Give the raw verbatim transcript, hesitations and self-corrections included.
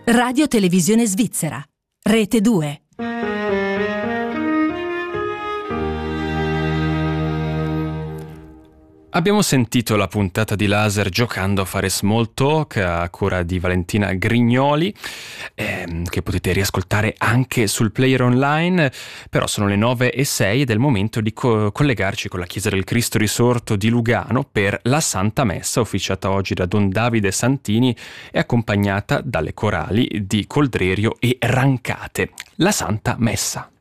Radio Televisione Svizzera, Rete due. Abbiamo sentito la puntata di Laser giocando a fare small talk a cura di Valentina Grignoli, ehm, che potete riascoltare anche sul player online. Però sono le nove e sei ed è il momento di co- collegarci con la Chiesa del Cristo Risorto di Lugano per la Santa Messa, officiata oggi da Don Davide Santini e accompagnata dalle corali di Coldrerio e Rancate. La Santa Messa.